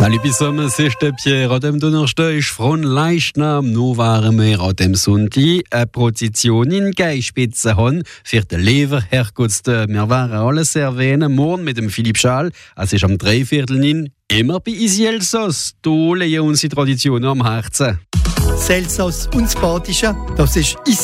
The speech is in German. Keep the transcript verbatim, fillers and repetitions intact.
Salut zusammen, es ist der Pierre. An dem Donnerstag ist von Leichnam. Nun waren wir an dem Sonntag eine Prozession in Geispitze haben für den Leverherrgottsdag. Wir waren alles erwähnen. Morgen mit dem Philipp Schall. Es ist am Dreiviertel in immer bei Isi Elsass. Da legen unsere Traditionen am Herzen. Das Elsass und das Badische, das ist Isi